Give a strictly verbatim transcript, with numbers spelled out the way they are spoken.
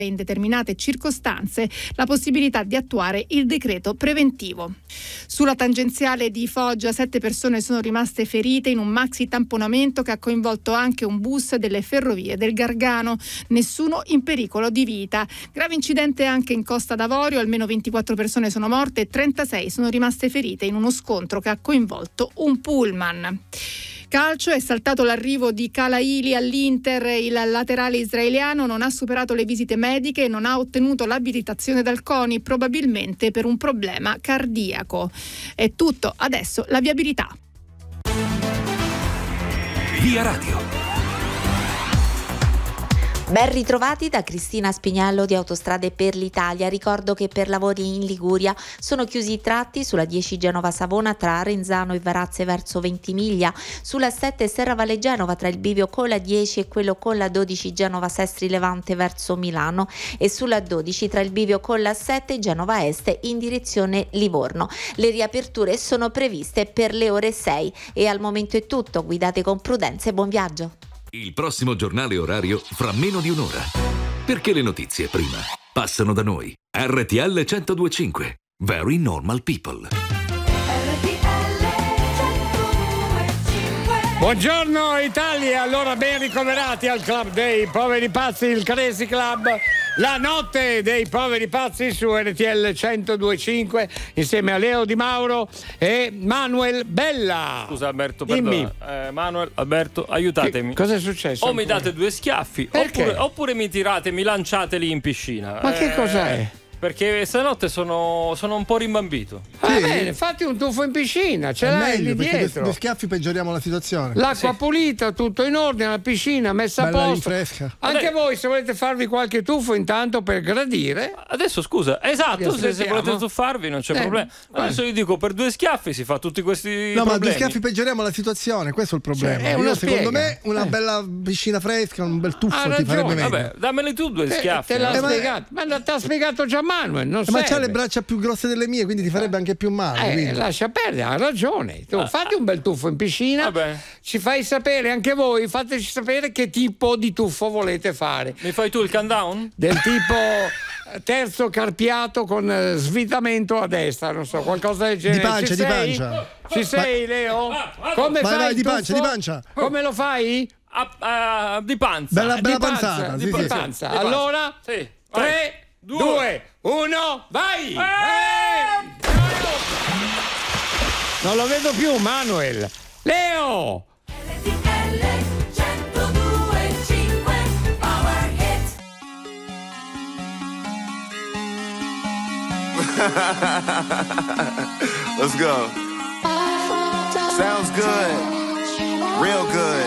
in determinate circostanze la possibilità di attuare il decreto preventivo. Sulla tangenziale di Foggia sette persone sono rimaste ferite in un maxi tamponamento che ha coinvolto anche un bus delle ferrovie del Gargano, nessuno in pericolo di vita. Grave incidente anche in Costa d'Avorio, almeno ventiquattro persone sono morte e trentasei sono rimaste ferite in uno scontro che ha coinvolto un pullman. Calcio, è saltato l'arrivo di Kalaili all'Inter, il laterale israeliano non ha superato le visite mediche e non ha ottenuto l'abilitazione dal CONI, probabilmente per un problema cardiaco. È tutto, adesso la viabilità. Via Radio. Ben ritrovati da Cristina Spignello di Autostrade per l'Italia. Ricordo che per lavori in Liguria sono chiusi i tratti sulla dieci Genova-Savona tra Arenzano e Varazze verso Ventimiglia, sulla sette Serravalle Genova tra il bivio con la dieci e quello con la dodici Genova-Sestri Levante verso Milano e sulla dodici tra il bivio con la sette Genova Est in direzione Livorno. Le riaperture sono previste per le ore sei e al momento è tutto. Guidate con prudenza e buon viaggio. Il prossimo giornale orario fra meno di un'ora. Perché le notizie prima passano da noi. R T L centodue e cinque. Very Normal People. Buongiorno Italia, allora ben ricoverati al Club dei Poveri Pazzi, il Crazy Club. La notte dei poveri pazzi su R T L centodue e cinque insieme a Leo Di Mauro e Manuel Bella. Scusa Alberto, Dimmi. perdona. Eh, Manuel, Alberto, aiutatemi. Che, cosa è successo? O ancora? mi date due schiaffi oppure, oppure mi tirate, mi lanciate lì in piscina. Ma eh, che cos'è? Perché stanotte sono, sono un po' rimbambito. Va bene, fatti un tuffo in piscina, ce è l'hai meglio lì perché dietro. due, due schiaffi peggioriamo la situazione. L'acqua Sì. pulita, tutto in ordine, la piscina messa Bella a posto. rinfresca. Anche Vabbè. voi se volete farvi qualche tuffo intanto per gradire. Adesso scusa, esatto, se, se aspettiamo. volete tuffarvi non c'è Eh, problema. vai. Adesso io dico per due schiaffi si fa tutti questi No, ma due problemi. schiaffi peggioriamo la situazione, questo è il problema. Cioè, è una Io, secondo spiega. me una Eh. bella piscina fresca, un bel tuffo Ha ti ragione, farebbe meglio. Vabbè, dammeli tu due Te, schiaffi. te l'ha no? Eh, ma- spiegato, ma te l'ha spiegato già Manuel, non Eh, ma c'ha serve. le braccia più grosse delle mie, quindi ti farebbe anche più male. Eh, quindi. lascia perdere, ha ragione. Tu fate un bel tuffo in piscina, Vabbè. ci fai sapere anche voi, fateci sapere che tipo di tuffo volete fare. Mi fai tu il countdown? Del tipo eh, terzo carpiato con eh, svitamento a destra, non so, qualcosa del genere. Di pancia, Ci di sei? pancia. Ci sei, Leo? Come Vai, fai vai, il di pancia, tuffo? di pancia. Come lo fai? Ah, ah, di panza. Bella, Di bella panza, panzata. di sì, sì, sì. panza. Di panza. Allora, Sì, vai. tre, Due. due, uno, vai! Eh! Eh! Non lo vedo più, Manuel. Leo! Let's go. Sounds good. Real good.